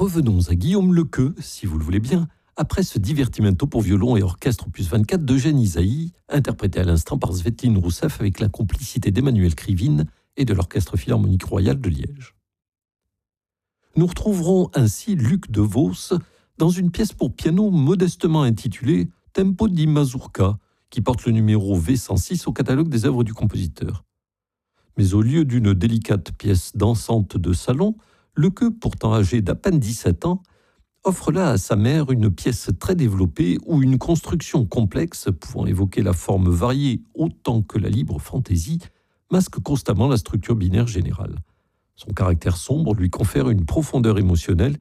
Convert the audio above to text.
revenons à Guillaume Lequeux, si vous le voulez bien, après ce divertimento pour violon et orchestre opus 24 d'Eugène Ysaÿe, interprété à l'instant par Svetline Rousseff avec la complicité d'Emmanuel Krivine et de l'Orchestre Philharmonique Royal de Liège. Nous retrouverons ainsi Luc de Vos dans une pièce pour piano modestement intitulée Tempo di Mazurka, qui porte le numéro V106 au catalogue des œuvres du compositeur. Mais au lieu d'une délicate pièce dansante de salon, Lequeux, pourtant âgé d'à peine 17 ans, offre là à sa mère une pièce très développée où une construction complexe, pouvant évoquer la forme variée autant que la libre fantaisie, masque constamment la structure binaire générale. Son caractère sombre lui confère une profondeur émotionnelle